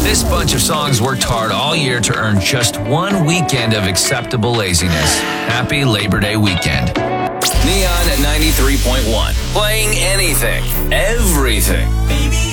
This bunch of songs worked hard all year to earn just one weekend of acceptable laziness. Happy Labor Day weekend. Neon at 93.1. Playing anything, everything.